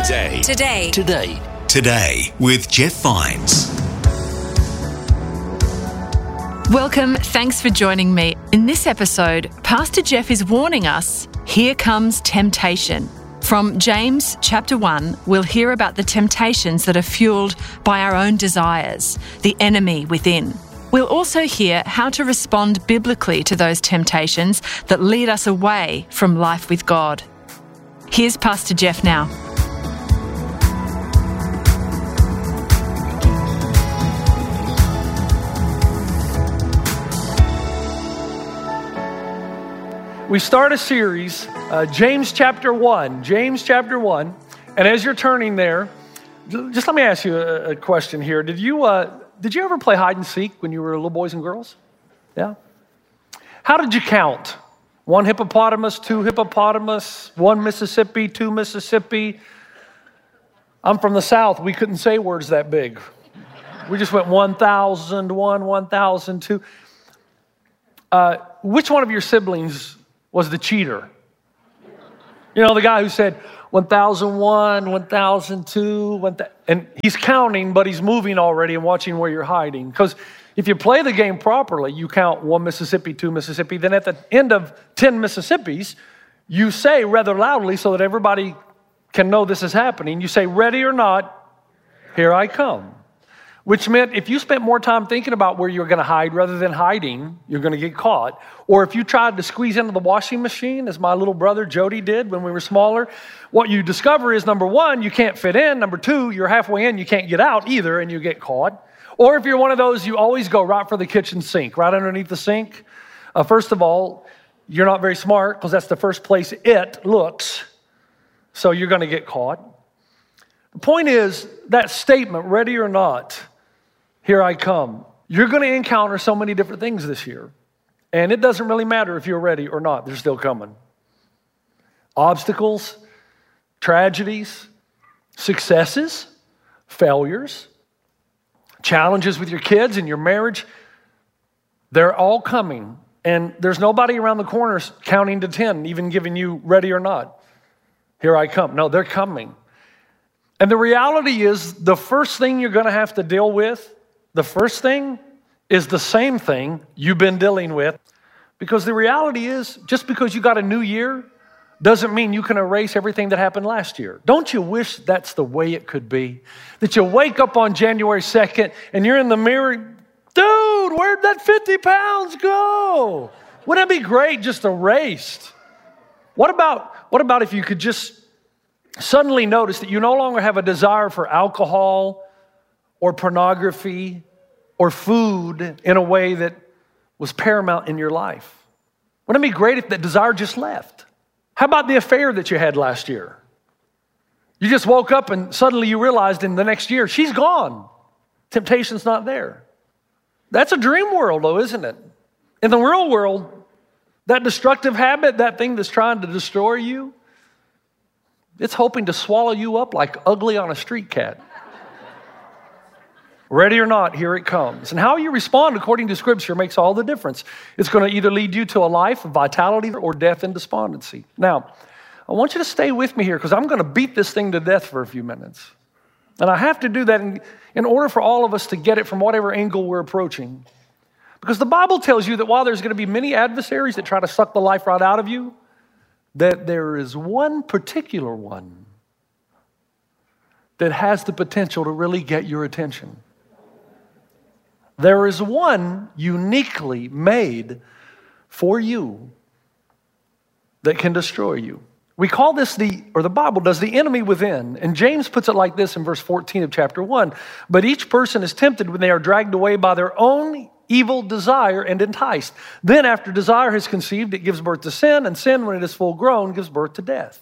Today with Jeff Vines. Welcome, thanks for joining me. In this episode, Pastor Jeff is warning us, here comes temptation. From James chapter 1, we'll hear about the temptations that are fueled by our own desires, the enemy within. We'll also hear how to respond biblically to those temptations that lead us away from life with God. Here's Pastor Jeff now. We start a series, James chapter 1. And as you're turning there, just let me ask you a question here. Did you ever play hide and seek when you were little boys and girls? Yeah? How did you count? 1 hippopotamus, 2 hippopotamus, 1 Mississippi, 2 Mississippi. I'm from the South. We couldn't say words that big. We just went 1,001, 1,002. Which one of your siblings was the cheater? You know, the guy who said 1,001, 1,002, and he's counting, but he's moving already and watching where you're hiding. Because if you play the game properly, you count 1 Mississippi, 2 Mississippi. Then at the end of 10 Mississippis, you say rather loudly so that everybody can know this is happening. You say, ready or not, here I come. Which meant if you spent more time thinking about where you're going to hide rather than hiding, you're going to get caught. Or if you tried to squeeze into the washing machine, as my little brother Jody did when we were smaller, what you discover is, number one, you can't fit in. Number two, you're halfway in, you can't get out either, and you get caught. Or if you're one of those, you always go right for the kitchen sink, right underneath the sink. First of all, you're not very smart because that's the first place it looks. So you're going to get caught. The point is, that statement, ready or not, here I come. You're going to encounter so many different things this year. And it doesn't really matter if you're ready or not. They're still coming. Obstacles, tragedies, successes, failures, challenges with your kids and your marriage. They're all coming. And there's nobody around the corners counting to 10, even giving you ready or not. Here I come. No, they're coming. And the reality is the first thing you're going to have to deal with, the first thing is the same thing you've been dealing with, because the reality is just because you got a new year doesn't mean you can erase everything that happened last year. Don't you wish that's the way it could be? That you wake up on January 2nd and you're in the mirror, dude, where'd that 50 pounds go? Wouldn't it be great just erased? What about if you could just suddenly notice that you no longer have a desire for alcohol or pornography or food in a way that was paramount in your life? Wouldn't it be great if that desire just left? How about the affair that you had last year? You just woke up and suddenly you realized in the next year, she's gone. Temptation's not there. That's a dream world though, isn't it? In the real world, that destructive habit, that thing that's trying to destroy you, it's hoping to swallow you up like ugly on a street cat. Ready or not, here it comes. And how you respond according to Scripture makes all the difference. It's going to either lead you to a life of vitality or death and despondency. Now, I want you to stay with me here because I'm going to beat this thing to death for a few minutes. And I have to do that in order for all of us to get it from whatever angle we're approaching. Because the Bible tells you that while there's going to be many adversaries that try to suck the life right out of you, that there is one particular one that has the potential to really get your attention. There is one uniquely made for you that can destroy you. We call this the Bible does, the enemy within. And James puts it like this in verse 14 of chapter 1. But each person is tempted when they are dragged away by their own evil desire and enticed. Then after desire has conceived, it gives birth to sin, and sin, when it is full grown, gives birth to death.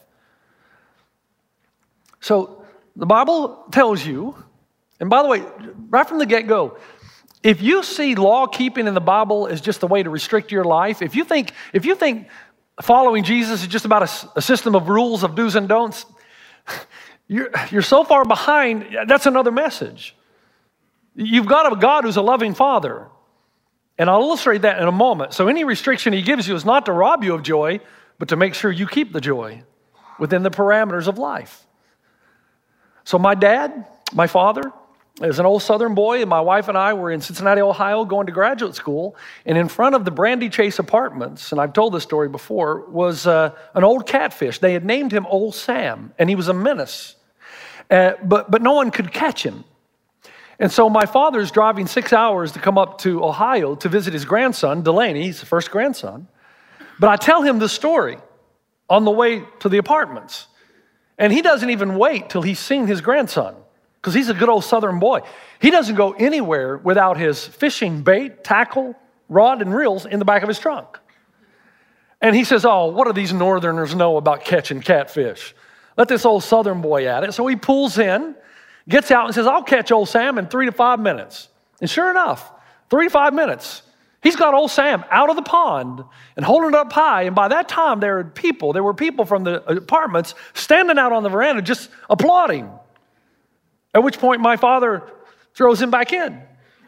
So the Bible tells you, and by the way, right from the get-go, if you see law-keeping in the Bible as just a way to restrict your life, if you think following Jesus is just about a system of rules of do's and don'ts, you're so far behind, that's another message. You've got a God who's a loving Father. And I'll illustrate that in a moment. So any restriction he gives you is not to rob you of joy, but to make sure you keep the joy within the parameters of life. So my dad, my father, is an old Southern boy, and my wife and I were in Cincinnati, Ohio, going to graduate school, and in front of the Brandy Chase Apartments, and I've told this story before, was an old catfish. They had named him Old Sam, and he was a menace, but no one could catch him. And so my father's driving 6 hours to come up to Ohio to visit his grandson, Delaney. He's the first grandson. But I tell him the story on the way to the apartments, and he doesn't even wait till he's seen his grandson, because he's a good old Southern boy. He doesn't go anywhere without his fishing bait, tackle, rod, and reels in the back of his trunk. And he says, oh, what do these Northerners know about catching catfish? Let this old Southern boy at it. So he pulls in, gets out and says, I'll catch old Sam in 3 to 5 minutes. And sure enough, 3 to 5 minutes, he's got old Sam out of the pond and holding it up high. And by that time, there were people from the apartments standing out on the veranda just applauding. At which point my father throws him back in.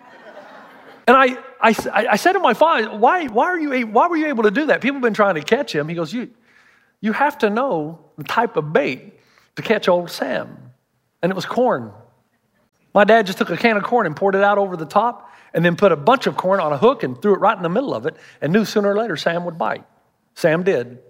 And I said to my father, why were you able to do that? People have been trying to catch him. He goes, you have to know the type of bait to catch old Sam. And it was corn. My dad just took a can of corn and poured it out over the top and then put a bunch of corn on a hook and threw it right in the middle of it and knew sooner or later Sam would bite. Sam did.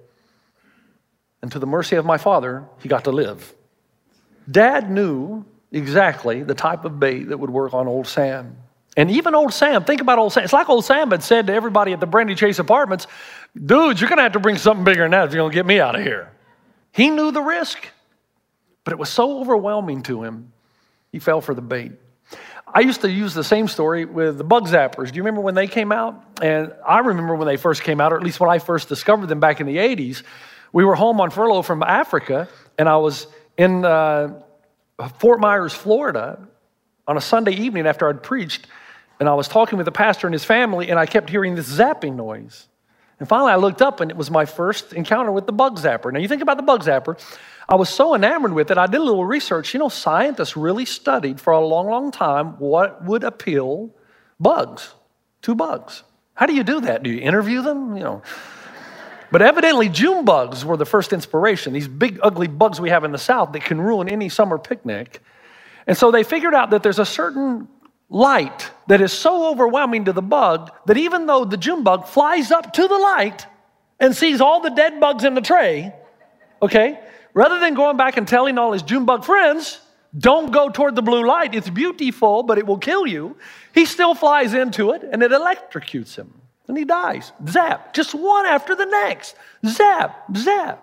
And to the mercy of my father, he got to live. Dad knew exactly the type of bait that would work on old Sam. And even old Sam, think about old Sam. It's like old Sam had said to everybody at the Brandy Chase Apartments, dudes, you're going to have to bring something bigger than that if you're going to get me out of here. He knew the risk, but it was so overwhelming to him, he fell for the bait. I used to use the same story with the bug zappers. Do you remember when they came out? And I remember when they first came out, or at least when I first discovered them back in the 80s. We were home on furlough from Africa, and I was in Fort Myers, Florida, on a Sunday evening after I'd preached, and I was talking with the pastor and his family, and I kept hearing this zapping noise. And finally, I looked up, and it was my first encounter with the bug zapper. Now, you think about the bug zapper. I was so enamored with it, I did a little research. You know, scientists really studied for a long, long time what would appeal to bugs. How do you do that? Do you interview them? You know. But evidently, June bugs were the first inspiration, these big, ugly bugs we have in the South that can ruin any summer picnic. And so they figured out that there's a certain light that is so overwhelming to the bug that even though the June bug flies up to the light and sees all the dead bugs in the tray, okay, rather than going back and telling all his June bug friends, don't go toward the blue light, it's beautiful, but it will kill you, he still flies into it and it electrocutes him. And he dies. Zap. Just one after the next. Zap. Zap.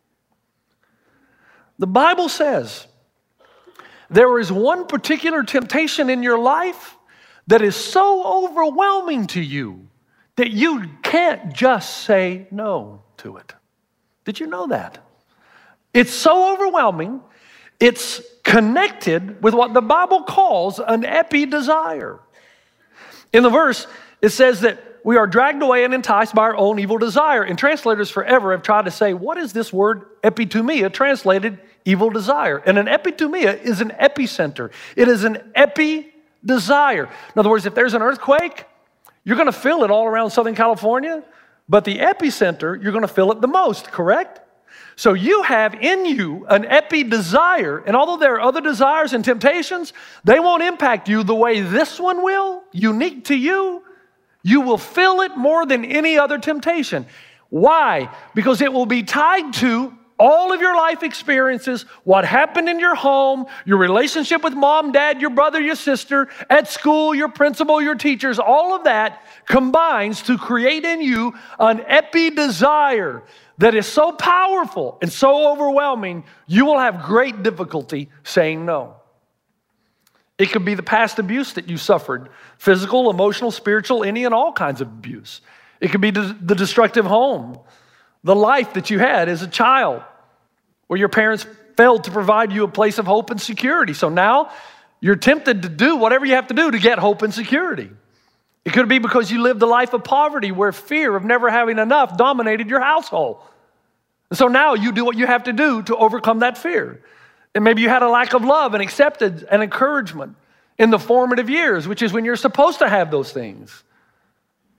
The Bible says there is one particular temptation in your life that is so overwhelming to you that you can't just say no to it. Did you know that? It's so overwhelming, it's connected with what the Bible calls an epi-desire. In the verse, it says that we are dragged away and enticed by our own evil desire. And translators forever have tried to say, what is this word epitumia, translated evil desire? And an epitumia is an epicenter. It is an epi-desire. In other words, if there's an earthquake, you're going to feel it all around Southern California, but the epicenter, you're going to feel it the most, correct? So you have in you an epi-desire, and although there are other desires and temptations, they won't impact you the way this one will, unique to you. You will feel it more than any other temptation. Why? Because it will be tied to all of your life experiences, what happened in your home, your relationship with mom, dad, your brother, your sister, at school, your principal, your teachers, all of that combines to create in you an epi-desire that is so powerful and so overwhelming, you will have great difficulty saying no. It could be the past abuse that you suffered, physical, emotional, spiritual, any and all kinds of abuse. It could be the destructive home, the life that you had as a child, where your parents failed to provide you a place of hope and security. So now you're tempted to do whatever you have to do to get hope and security. It could be because you lived a life of poverty where fear of never having enough dominated your household. And so now you do what you have to do to overcome that fear. And maybe you had a lack of love and acceptance and encouragement in the formative years, which is when you're supposed to have those things.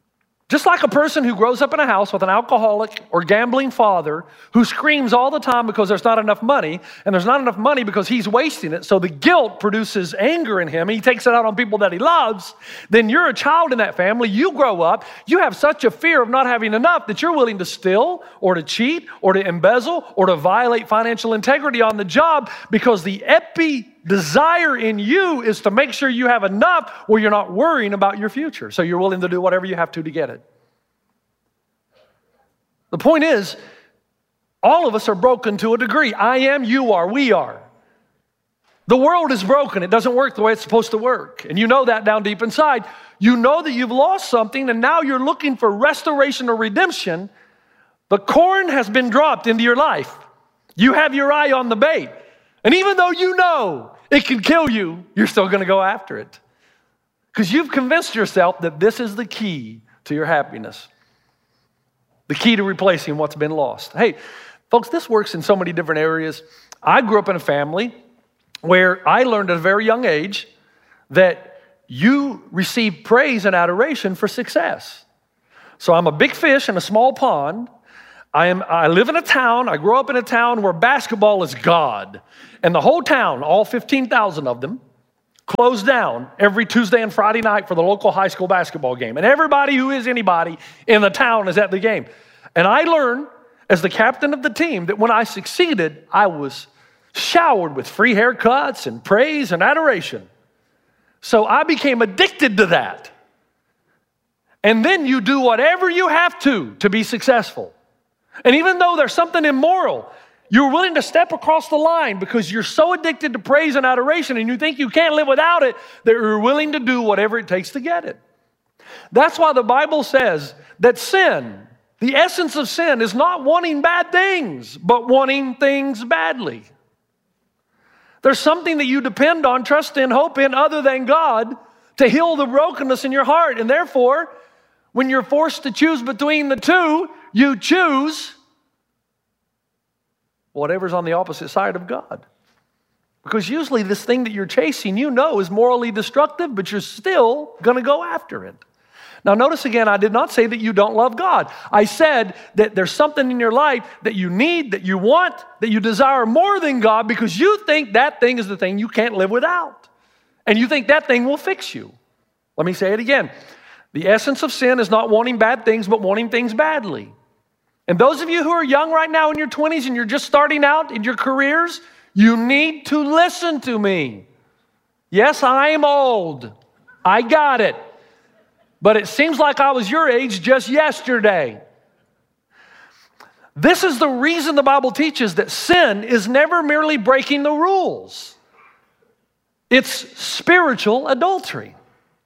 Just like a person who grows up in a house with an alcoholic or gambling father who screams all the time because there's not enough money, and there's not enough money because he's wasting it, so the guilt produces anger in him, and he takes it out on people that he loves, then you're a child in that family. You grow up, you have such a fear of not having enough that you're willing to steal or to cheat or to embezzle or to violate financial integrity on the job because the desire in you is to make sure you have enough where you're not worrying about your future. So you're willing to do whatever you have to get it. The point is, all of us are broken to a degree. I am, you are, we are. The world is broken. It doesn't work the way it's supposed to work. And you know that down deep inside. You know that you've lost something and now you're looking for restoration or redemption. The corn has been dropped into your life. You have your eye on the bait. And even though you know it can kill you, you're still going to go after it. Because you've convinced yourself that this is the key to your happiness. The key to replacing what's been lost. Hey, folks, this works in so many different areas. I grew up in a family where I learned at a very young age that you receive praise and adoration for success. So I'm a big fish in a small pond. I live in a town, I grew up in a town where basketball is God. And the whole town, all 15,000 of them, closed down every Tuesday and Friday night for the local high school basketball game. And everybody who is anybody in the town is at the game. And I learned as the captain of the team that when I succeeded, I was showered with free haircuts and praise and adoration. So I became addicted to that. And then you do whatever you have to be successful. And even though there's something immoral, you're willing to step across the line because you're so addicted to praise and adoration and you think you can't live without it that you're willing to do whatever it takes to get it. That's why the Bible says that sin, the essence of sin, is not wanting bad things, but wanting things badly. There's something that you depend on, trust in, hope in, other than God to heal the brokenness in your heart. And therefore, when you're forced to choose between the two, you choose whatever's on the opposite side of God. Because usually this thing that you're chasing, you know, is morally destructive, but you're still going to go after it. Now notice again, I did not say that you don't love God. I said that there's something in your life that you need, that you want, that you desire more than God because you think that thing is the thing you can't live without. And you think that thing will fix you. Let me say it again. The essence of sin is not wanting bad things, but wanting things badly. And those of you who are young right now in your 20s and you're just starting out in your careers, you need to listen to me. Yes, I am old. I got it. But it seems like I was your age just yesterday. This is the reason the Bible teaches that sin is never merely breaking the rules. It's spiritual adultery.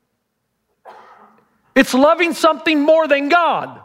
It's loving something more than God.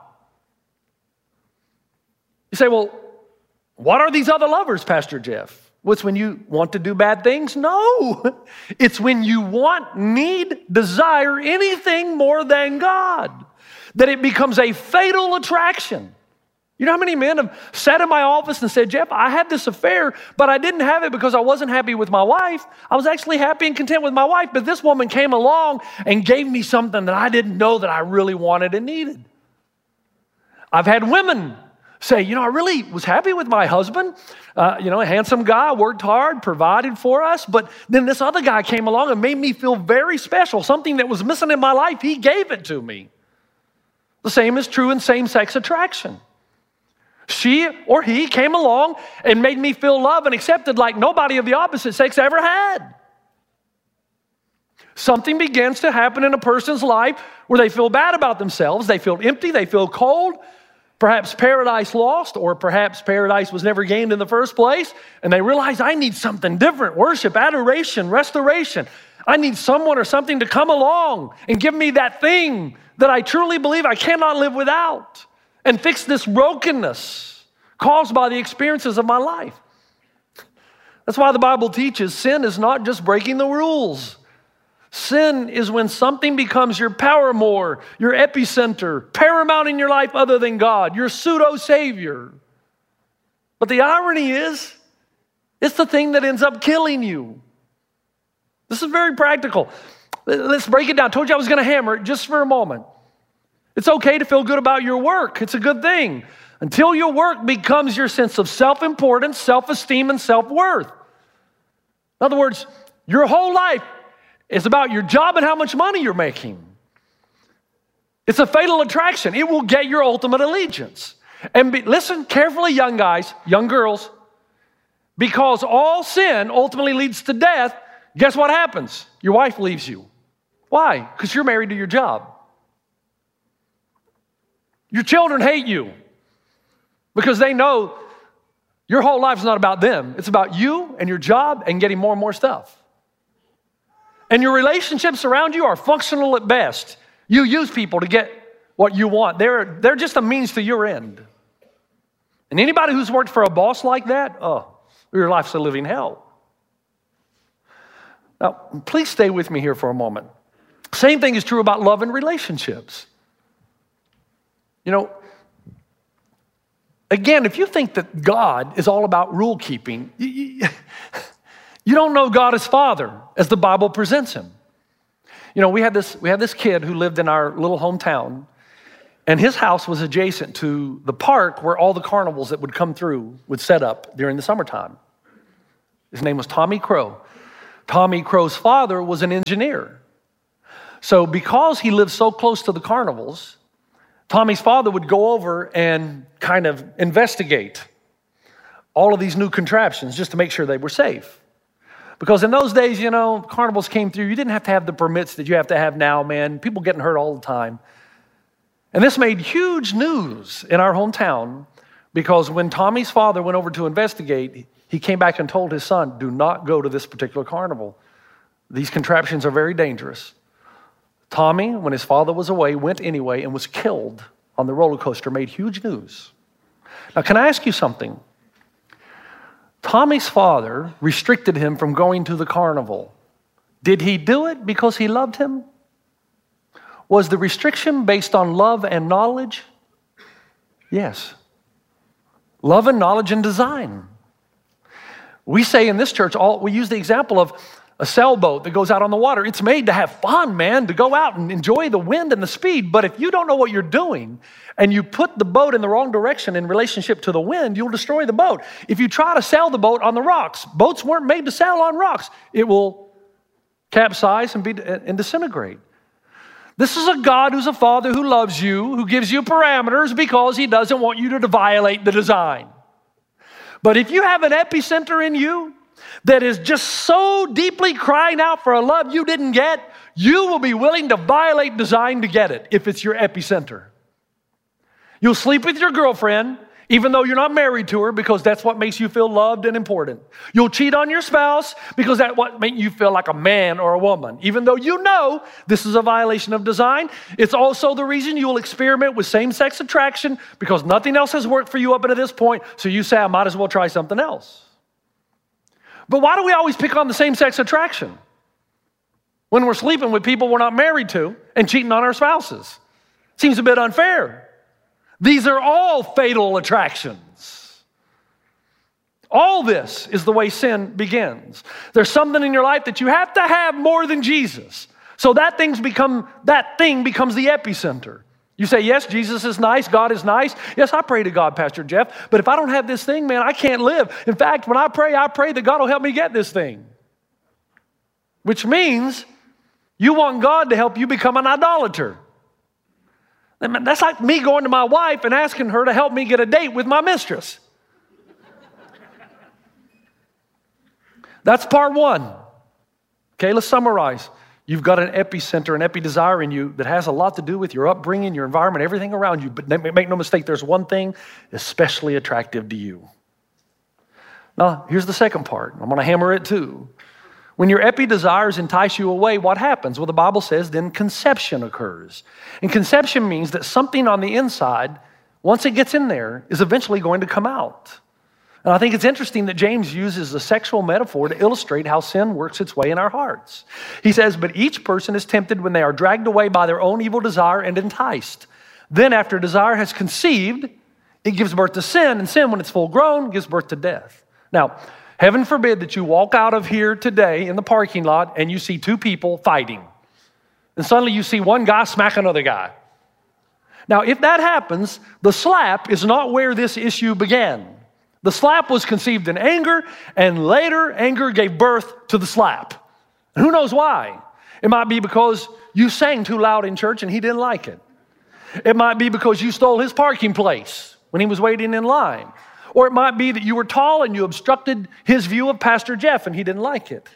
You say, well, what are these other lovers, Pastor Jeff? Well, it's when you want to do bad things? No. It's when you want, need, desire anything more than God, that it becomes a fatal attraction. You know how many men have sat in my office and said, Jeff, I had this affair, but I didn't have it because I wasn't happy with my wife. I was actually happy and content with my wife, but this woman came along and gave me something that I didn't know that I really wanted and needed. I've had women say, I really was happy with my husband, a handsome guy, worked hard, provided for us, but then this other guy came along and made me feel very special, something that was missing in my life, he gave it to me. The same is true in same-sex attraction. She or he came along and made me feel loved and accepted like nobody of the opposite sex ever had. Something begins to happen in a person's life where they feel bad about themselves, they feel empty, they feel cold, perhaps paradise lost, or perhaps paradise was never gained in the first place, and they realize I need something different, worship, adoration, restoration. I need someone or something to come along and give me that thing that I truly believe I cannot live without and fix this brokenness caused by the experiences of my life. That's why the Bible teaches sin is not just breaking the rules. Sin is when something becomes your paramour, your epicenter, paramount in your life other than God, your pseudo-savior. But the irony is, it's the thing that ends up killing you. This is very practical. Let's break it down. I told you I was going to hammer it just for a moment. It's okay to feel good about your work. It's a good thing. Until your work becomes your sense of self-importance, self-esteem, and self-worth. In other words, your whole life is about your job and how much money you're making. It's a fatal attraction. It will get your ultimate allegiance. And listen carefully, young guys, young girls, because all sin ultimately leads to death, guess what happens? Your wife leaves you. Why? Because you're married to your job. Your children hate you because they know your whole life's not about them. It's about you and your job and getting more and more stuff. And your relationships around you are functional at best. You use people to get what you want. They're just a means to your end. And anybody who's worked for a boss like that, your life's a living hell. Now, please stay with me here for a moment. Same thing is true about love and relationships. You know, again, if you think that God is all about rule keeping, you don't know God as Father, as the Bible presents him. You know, we had this kid who lived in our little hometown, and his house was adjacent to the park where all the carnivals that would come through would set up during the summertime. His name was Tommy Crow. Tommy Crow's father was an engineer. So because he lived so close to the carnivals, Tommy's father would go over and kind of investigate all of these new contraptions just to make sure they were safe. Because in those days, you know, carnivals came through. You didn't have to have the permits that you have to have now, man. People getting hurt all the time. And this made huge news in our hometown because when Tommy's father went over to investigate, he came back and told his son, do not go to this particular carnival. These contraptions are very dangerous. Tommy, when his father was away, went anyway and was killed on the roller coaster, made huge news. Now, can I ask you something? Tommy's father restricted him from going to the carnival. Did he do it because he loved him? Was the restriction based on love and knowledge? Yes. Love and knowledge and design. We say in this church, we use the example of a sailboat that goes out on the water. It's made to have fun, man, to go out and enjoy the wind and the speed. But if you don't know what you're doing and you put the boat in the wrong direction in relationship to the wind, you'll destroy the boat. If you try to sail the boat on the rocks, boats weren't made to sail on rocks. It will capsize and disintegrate. This is a God who's a father who loves you, who gives you parameters because he doesn't want you to violate the design. But if you have an epicenter in you that is just so deeply crying out for a love you didn't get, you will be willing to violate design to get it if it's your epicenter. You'll sleep with your girlfriend even though you're not married to her because that's what makes you feel loved and important. You'll cheat on your spouse because that's what makes you feel like a man or a woman, even though you know this is a violation of design. It's also the reason you'll experiment with same-sex attraction because nothing else has worked for you up until this point, so you say, I might as well try something else. But why do we always pick on the same-sex attraction when we're sleeping with people we're not married to and cheating on our spouses? Seems a bit unfair. These are all fatal attractions. All this is the way sin begins. There's something in your life that you have to have more than Jesus. So that thing becomes the epicenter. You say, yes, Jesus is nice, God is nice. Yes, I pray to God, Pastor Jeff, but if I don't have this thing, man, I can't live. In fact, when I pray that God will help me get this thing. Which means you want God to help you become an idolater. That's like me going to my wife and asking her to help me get a date with my mistress. That's part one. Okay, let's summarize. You've got an epicenter, an epi-desire in you that has a lot to do with your upbringing, your environment, everything around you. But make no mistake, there's one thing especially attractive to you. Now, here's the second part. I'm going to hammer it too. When your epi-desires entice you away, what happens? Well, the Bible says then conception occurs. And conception means that something on the inside, once it gets in there, is eventually going to come out. And I think it's interesting that James uses a sexual metaphor to illustrate how sin works its way in our hearts. He says, but each person is tempted when they are dragged away by their own evil desire and enticed. Then after desire has conceived, it gives birth to sin, and sin, when it's full grown, gives birth to death. Now, heaven forbid that you walk out of here today in the parking lot and you see two people fighting. And suddenly you see one guy smack another guy. Now, if that happens, the slap is not where this issue began. The slap was conceived in anger, and later anger gave birth to the slap. And who knows why? It might be because you sang too loud in church and he didn't like it. It might be because you stole his parking place when he was waiting in line. Or it might be that you were tall and you obstructed his view of Pastor Jeff and he didn't like it.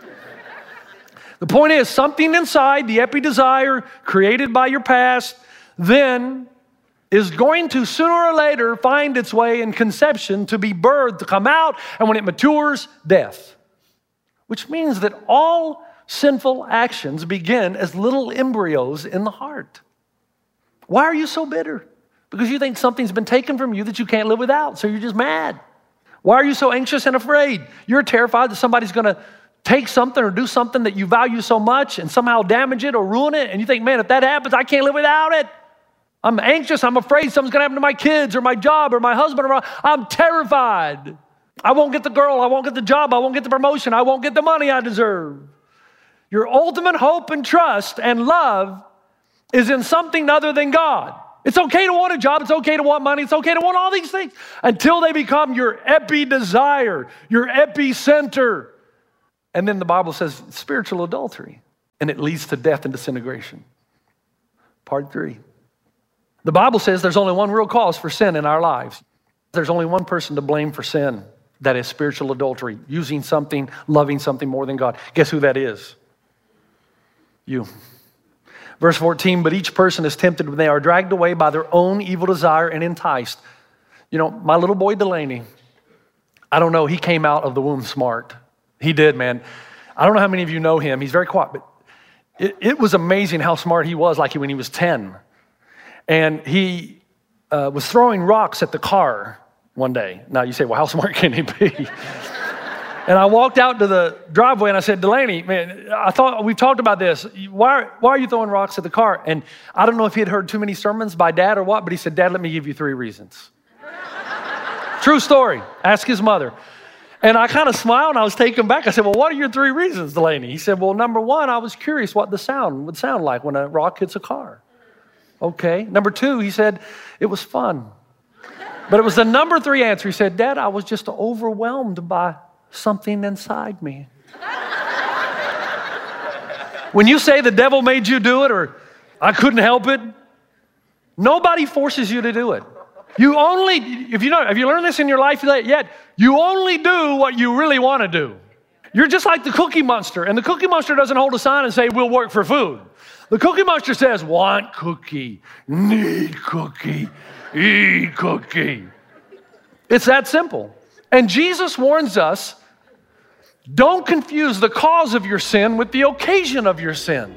The point is, something inside the epi-desire created by your past then is going to sooner or later find its way in conception to be birthed, to come out, and when it matures, death. Which means that all sinful actions begin as little embryos in the heart. Why are you so bitter? Because you think something's been taken from you that you can't live without, so you're just mad. Why are you so anxious and afraid? You're terrified that somebody's going to take something or do something that you value so much and somehow damage it or ruin it, and you think, man, if that happens, I can't live without it. I'm anxious. I'm afraid something's going to happen to my kids or my job or my husband. I'm terrified. I won't get the girl. I won't get the job. I won't get the promotion. I won't get the money I deserve. Your ultimate hope and trust and love is in something other than God. It's okay to want a job. It's okay to want money. It's okay to want all these things until they become your epi-desire, your epicenter. And then the Bible says spiritual adultery, and it leads to death and disintegration. Part 3. The Bible says there's only one real cause for sin in our lives. There's only one person to blame for sin. That is spiritual adultery, using something, loving something more than God. Guess who that is? You. Verse 14, but each person is tempted when they are dragged away by their own evil desire and enticed. You know, my little boy Delaney, I don't know, he came out of the womb smart. He did, man. I don't know how many of you know him. He's very quiet, but it was amazing how smart he was, like when he was 10. And he was throwing rocks at the car one day. Now you say, well, how smart can he be? And I walked out to the driveway and I said, Delaney, man, I thought we've talked about this. Why are you throwing rocks at the car? And I don't know if he had heard too many sermons by Dad or what, but he said, Dad, let me give you 3 reasons. True story. Ask his mother. And I kind of smiled and I was taken back. I said, well, what are your 3 reasons, Delaney? He said, well, number 1, I was curious what the sound would sound like when a rock hits a car. Okay. Number 2, he said, it was fun. But it was the number 3 answer. He said, Dad, I was just overwhelmed by something inside me. When you say the devil made you do it or I couldn't help it, nobody forces you to do it. You only, if you learned this in your life yet, you only do what you really want to do. You're just like the Cookie Monster, and the Cookie Monster doesn't hold a sign and say, we'll work for food. The Cookie Monster says, want cookie, need cookie, eat cookie. It's that simple. And Jesus warns us, don't confuse the cause of your sin with the occasion of your sin.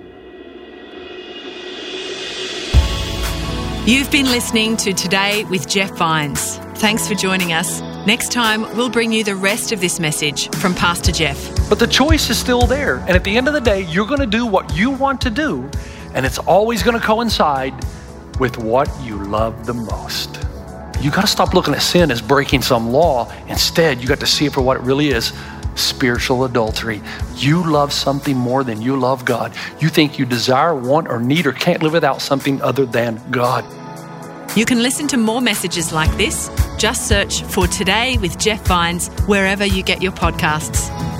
You've been listening to Today with Jeff Vines. Thanks for joining us. Next time, we'll bring you the rest of this message from Pastor Jeff. But the choice is still there. And at the end of the day, you're going to do what you want to do. And it's always going to coincide with what you love the most. You got to stop looking at sin as breaking some law. Instead, you got to see it for what it really is. Spiritual adultery. You love something more than you love God. You think you desire, want, or need, or can't live without something other than God. You can listen to more messages like this. Just search for Today with Jeff Vines wherever you get your podcasts.